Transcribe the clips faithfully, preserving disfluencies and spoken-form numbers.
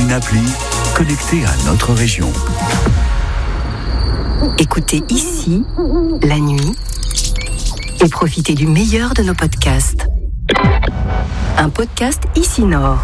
une appli connectée à notre région. Écoutez ici, la nuit, et profitez du meilleur de nos podcasts. Un podcast Ici Nord.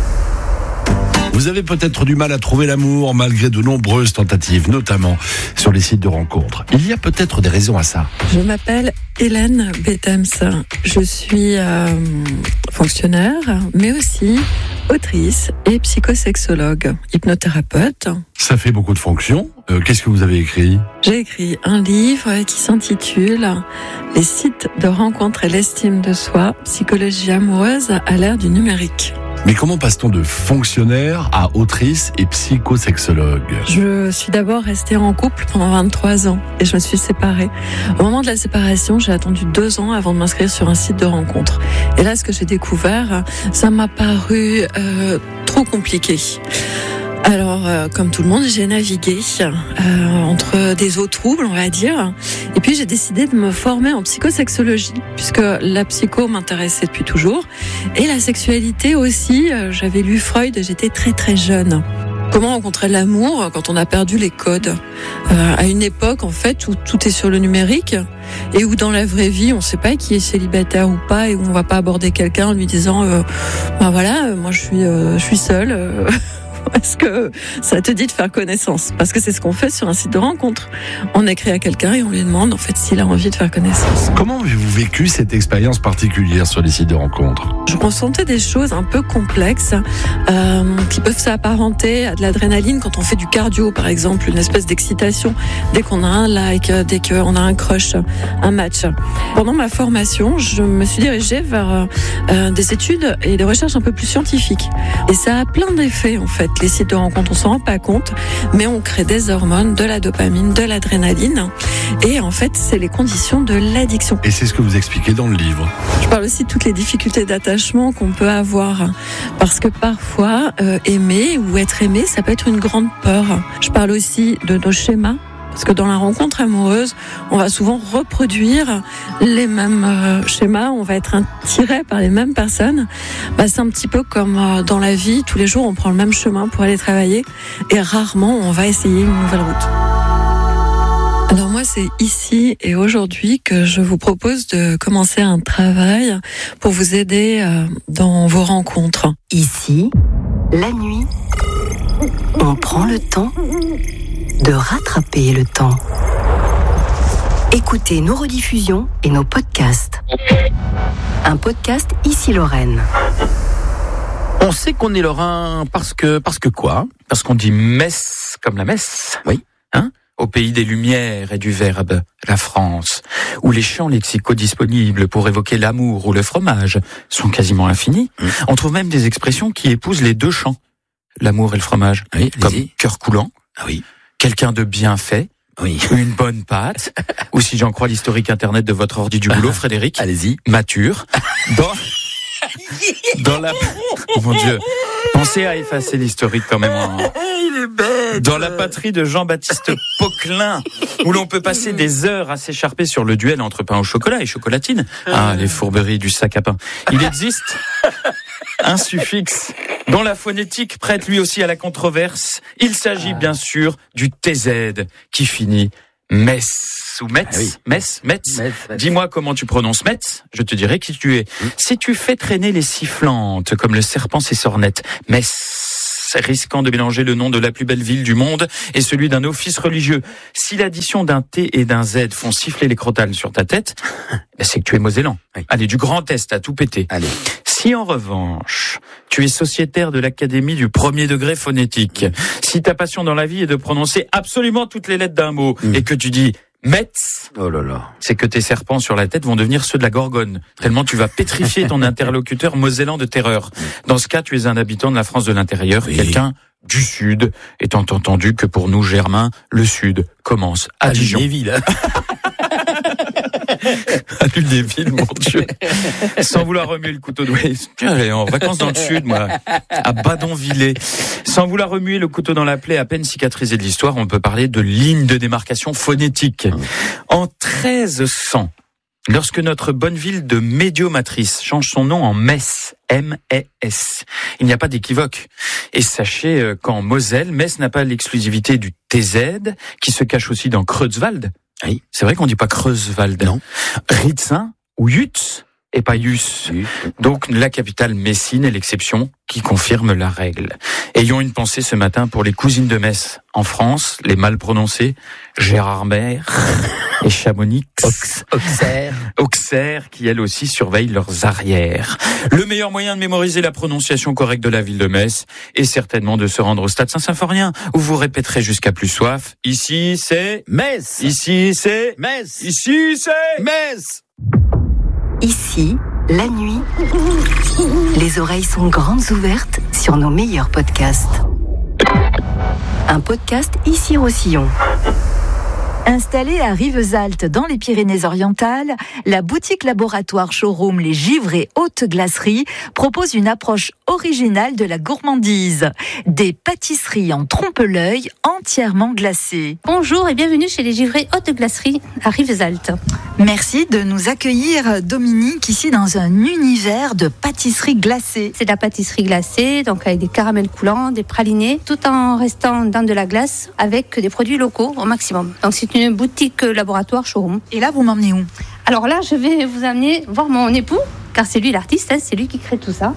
Vous avez peut-être du mal à trouver l'amour malgré de nombreuses tentatives, notamment sur les sites de rencontres. Il y a peut-être des raisons à ça. Je m'appelle Hélène Bettems. Je suis euh, fonctionnaire, mais aussi autrice et psychosexologue, hypnothérapeute. Ça fait beaucoup de fonctions. Euh, qu'est-ce que vous avez écrit ? J'ai écrit un livre qui s'intitule « Les sites de rencontres et l'estime de soi, psychologie amoureuse à l'ère du numérique ». Mais comment passe-t-on de fonctionnaire à autrice et psychosexologue ? Je suis d'abord restée en couple pendant vingt-trois ans et je me suis séparée. Au moment de la séparation, j'ai attendu deux ans avant de m'inscrire sur un site de rencontre. Et là, ce que j'ai découvert, ça m'a paru euh, trop compliqué. Alors, euh, comme tout le monde, j'ai navigué euh, entre des eaux troubles, on va dire. Et puis, j'ai décidé de me former en psychosexologie, puisque la psycho m'intéressait depuis toujours. Et la sexualité aussi, euh, j'avais lu Freud, j'étais très très jeune. Comment rencontrer l'amour quand on a perdu les codes euh, à une époque, en fait, où tout est sur le numérique et où dans la vraie vie, on ne sait pas qui est célibataire ou pas et où on ne va pas aborder quelqu'un en lui disant euh, « Ben voilà, moi je suis, euh, je suis seule euh, ». Est-ce que ça te dit de faire connaissance ? Parce que c'est ce qu'on fait sur un site de rencontre. On écrit à quelqu'un et on lui demande en fait s'il a envie de faire connaissance. Comment avez-vous vécu cette expérience particulière sur les sites de rencontres ? Je ressentais des choses un peu complexes euh, qui peuvent s'apparenter à de l'adrénaline quand on fait du cardio, par exemple, une espèce d'excitation dès qu'on a un like, dès qu'on a un crush, un match. Pendant ma formation, je me suis dirigée vers euh, des études et des recherches un peu plus scientifiques. Et ça a plein d'effets en fait. Les sites de rencontres, on s'en rend pas compte, mais on crée des hormones, de la dopamine, de l'adrénaline. Et en fait, c'est les conditions de l'addiction. Et c'est ce que vous expliquez dans le livre. Je parle aussi de toutes les difficultés d'attachement qu'on peut avoir. Parce que parfois, euh, aimer ou être aimé, ça peut être une grande peur. Je parle aussi de nos schémas. Parce que dans la rencontre amoureuse, on va souvent reproduire les mêmes euh, schémas, on va être attiré par les mêmes personnes. Bah, c'est un petit peu comme euh, dans la vie, tous les jours on prend le même chemin pour aller travailler et rarement on va essayer une nouvelle route. Alors moi, c'est ici et aujourd'hui que je vous propose de commencer un travail pour vous aider euh, dans vos rencontres. Ici, la nuit, on prend le temps de rattraper le temps. Écoutez nos rediffusions et nos podcasts. Un podcast Ici Lorraine. On sait qu'on est lorrain parce que parce que quoi ? Parce qu'on dit messe comme la messe. Oui. Hein ? Au pays des lumières et du verbe, la France, où les champs lexicaux disponibles pour évoquer l'amour ou le fromage sont quasiment infinis. Mmh. On trouve même des expressions qui épousent les deux champs, l'amour et le fromage, oui, comme cœur coulant. Ah oui. Quelqu'un de bien fait, oui. Une bonne pâte, ou si j'en crois l'historique internet de votre ordi du boulot, Frédéric, allez-y, mature. Dans, dans la, oh mon Dieu, pensez à effacer l'historique quand même. Hein. Il est bête. Dans la patrie de Jean-Baptiste Poquelin, où l'on peut passer des heures à s'écharper sur le duel entre pain au chocolat et chocolatine. Ah, les fourberies du sac à pain. Il existe un suffixe dont la phonétique prête lui aussi à la controverse. Il s'agit bien sûr du T Z qui finit Metz ou Metz, ah oui. Metz, Metz. Metz, Metz. Dis-moi comment tu prononces Metz, je te dirai qui tu es. Mmh. Si tu fais traîner les sifflantes comme le serpent ses sornettes, Metz, risquant de mélanger le nom de la plus belle ville du monde et celui d'un office religieux. Si l'addition d'un T et d'un Z font siffler les crotales sur ta tête, c'est que tu es mosellan. Oui. Allez, du Grand Est à tout péter. Allez. Si en revanche, tu es sociétaire de l'Académie du premier degré phonétique, mmh. si ta passion dans la vie est de prononcer absolument toutes les lettres d'un mot mmh. et que tu dis Metz, oh là là, c'est que tes serpents sur la tête vont devenir ceux de la Gorgone, tellement tu vas pétrifier ton interlocuteur mosellan de terreur. Dans ce cas, tu es un habitant de la France de l'intérieur, oui. quelqu'un du Sud, étant entendu que pour nous Germains, le Sud commence à, à Dijon. À Lunéville, mon Dieu. Sans vouloir remuer le couteau de ouais, en vacances dans le sud, moi, à Badonvillers. Sans vouloir remuer le couteau dans la plaie, à peine cicatrisé de l'histoire, on peut parler de ligne de démarcation phonétique. En treize cents, Lorsque notre bonne ville de Médiomatrice change son nom en Metz, M E S, il n'y a pas d'équivoque. Et sachez qu'en Moselle, Metz n'a pas l'exclusivité du T Z, qui se cache aussi dans Creuswald. Oui. C'est vrai qu'on dit pas Creuswald. Non. Ritzin ou Jutz et pas Jus. Oui. Donc la capitale messine est l'exception qui confirme la règle. Ayons une pensée ce matin pour les cousines de Metz en France, les mal prononcées, Gérardmer et Chamonix. Auxerre. Auxerre, qui elles aussi surveillent leurs arrières. Le meilleur moyen de mémoriser la prononciation correcte de la ville de Metz est certainement de se rendre au stade Saint-Symphorien, où vous répéterez jusqu'à plus soif. Ici c'est Metz. Ici c'est Metz. Ici c'est Metz. Ici, la nuit, les oreilles sont grandes ouvertes sur nos meilleurs podcasts. Un podcast Ici Roussillon. Installée à Rivesaltes dans les Pyrénées-Orientales, la boutique laboratoire showroom Les Givres et Hautes Glaceries propose une approche originale de la gourmandise. Des pâtisseries en trompe-l'œil entièrement glacées. Bonjour et bienvenue chez Les Givres et Hautes Glaceries à Rivesaltes. Merci de nous accueillir, Dominique, ici dans un univers de pâtisserie glacée. C'est de la pâtisserie glacée, donc avec des caramels coulants, des pralinés, tout en restant dans de la glace avec des produits locaux au maximum. Donc c'est une boutique laboratoire showroom. Et là, vous m'emmenez où ? Alors là, je vais vous amener voir mon époux, car c'est lui l'artiste, hein, c'est lui qui crée tout ça.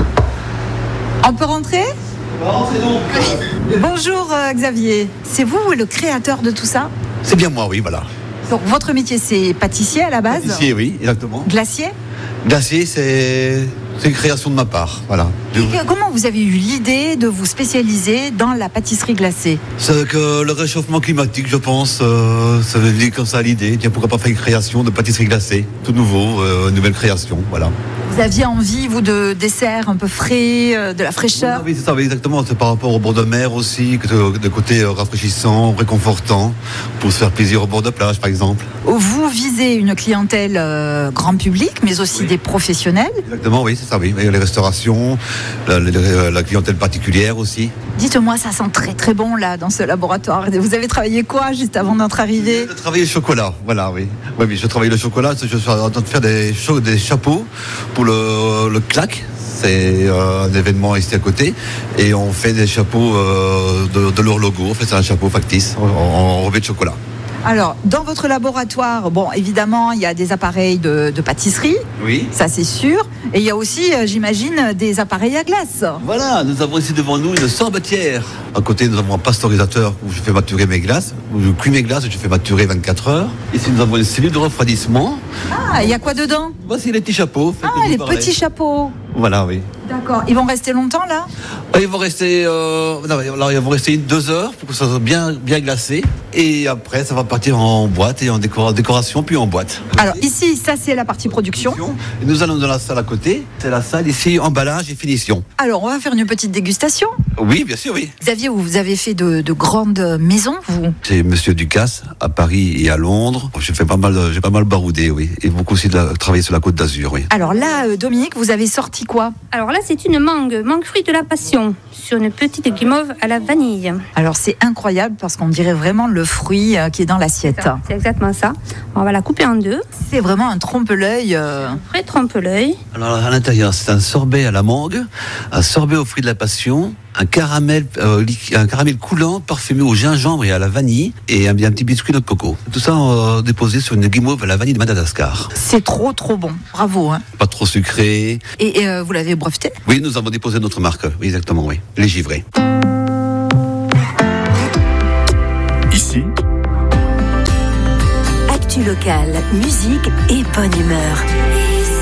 On peut rentrer ? On va rentrer donc. Bonjour euh, Xavier, c'est vous le créateur de tout ça ? C'est bien moi, oui, voilà. Donc votre métier, c'est pâtissier à la base ? Pâtissier, oui, exactement. Glacier ? Glacier, c'est... c'est une création de ma part, voilà. Et comment vous avez eu l'idée de vous spécialiser dans la pâtisserie glacée ? C'est que le réchauffement climatique, je pense, euh, ça veut dire comme ça l'idée. Tiens, pourquoi pas faire une création de pâtisserie glacée, tout nouveau, euh, nouvelle création, voilà. Vous aviez envie, vous, de desserts un peu frais, euh, de la fraîcheur ? Oui, c'est ça, oui, exactement. C'est par rapport au bord de mer aussi, que de, de côté euh, rafraîchissant, réconfortant, pour se faire plaisir au bord de plage, par exemple. Vous visez une clientèle euh, grand public, mais aussi Oui. des professionnels. Exactement, oui, c'est ça, oui. Et les restaurations, la, la, la clientèle particulière aussi. Dites-moi, ça sent très très bon là dans ce laboratoire. Vous avez travaillé quoi juste avant d'être arrivé ? Je travaille le chocolat, voilà, oui. Oui, oui, je travaille le chocolat, je suis en train de faire des, cha- des chapeaux pour le, le clac. C'est euh, un événement ici à côté. Et on fait des chapeaux euh, de, de leur logo. En fait, c'est un chapeau factice en, en revêt de chocolat. Alors, dans votre laboratoire, bon, évidemment, il y a des appareils de, de pâtisserie, Oui. ça c'est sûr. Et il y a aussi, euh, j'imagine, des appareils à glace. Voilà, nous avons ici devant nous une sorbetière. À côté, nous avons un pasteurisateur où je fais maturer mes glaces, où je cuis mes glaces et je fais maturer vingt-quatre heures. Ici, nous avons une cellule de refroidissement. Ah, il y a quoi dedans ? Voici les petits chapeaux. Ah, les petits chapeaux. Voilà, oui. D'accord. Ils vont rester longtemps là ? Ils vont rester, euh, non, alors, ils vont rester une, deux heures pour que ça soit bien, bien glacé. Et après, ça va partir en boîte et en décor- décoration, puis en boîte. Alors ici, ça c'est la partie production. Et nous allons dans la salle à côté. C'est la salle ici, emballage et finition. Alors, on va faire une petite dégustation. Oui, bien sûr, oui. Xavier, vous avez fait de, de grandes maisons, vous ? C'est Monsieur Ducasse à Paris et à Londres. J'ai fait pas mal, j'ai pas mal baroudé, oui. Et beaucoup aussi de la- travaillé sur la Côte d'Azur, oui. Alors là, euh, Dominique, vous avez sorti quoi ? Alors là, c'est une mangue, mangue fruit de la passion, sur une petite guimauve à la vanille. Alors c'est incroyable parce qu'on dirait vraiment le fruit euh, qui est dans l'assiette. Ça, C'est exactement ça. On va la couper en deux. C'est vraiment un trompe-l'œil. euh, Après, trompe-l'œil. Alors à l'intérieur, c'est un sorbet à la mangue, un sorbet aux fruits de la passion, un caramel, euh, liqui- un caramel coulant parfumé au gingembre et à la vanille, et un, un petit biscuit de coco. Tout ça euh, déposé sur une guimauve à la vanille de Madagascar. C'est trop trop bon. Bravo. Hein. Pas trop sucré. Et, et, euh, vous l'avez breveté ? Oui, nous avons déposé notre marque. Oui, exactement, oui. Les givrés. Ici, Actu locale, musique et bonne humeur.